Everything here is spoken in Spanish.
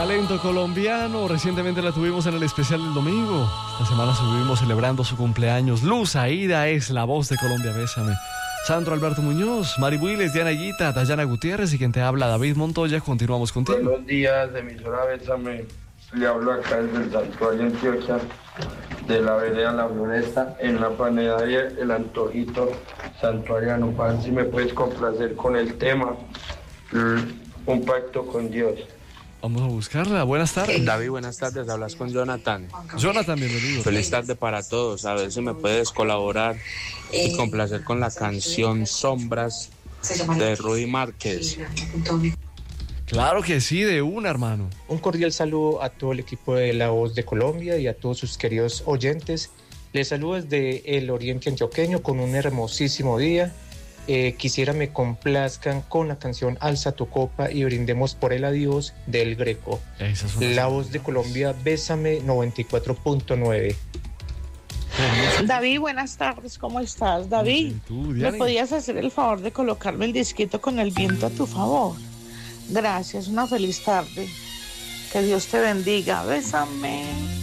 talento colombiano. Recientemente la tuvimos en el especial del domingo. Esta semana estuvimos celebrando su cumpleaños. Luz Aida es la voz de Colombia, Bésame. Sandro Alberto Muñoz, Mari Builes, Diana Guita, Dayana Gutiérrez y quien te habla, David Montoya. Continuamos contigo. Buenos días, emisora Bésame. Le hablo acá desde el Santuario Antioquia, de la vereda La Floresta, en la panadería El Antojito Santuariano. Juan, si me puedes complacer con el tema Un Pacto con Dios. Vamos a buscarla. Buenas tardes. David, buenas tardes. Hablas con Jonathan. Jonathan, bienvenido. Feliz tarde para todos. A ver si me puedes colaborar y complacer con la canción Sombras de Rudy Márquez. Claro que sí, de una, hermano. Un cordial saludo a todo el equipo de La Voz de Colombia y a todos sus queridos oyentes. Les saludo desde el Oriente Antioqueño con un hermosísimo día. Quisiera me complazcan con la canción Alza tu copa y brindemos por el adiós del Greco. La Voz de Colombia, Bésame 94.9. David, buenas tardes, ¿cómo estás? David, ¿me podías hacer el favor de colocarme el disquito con el viento a tu favor? Gracias, una feliz tarde. Que Dios te bendiga. Bésame.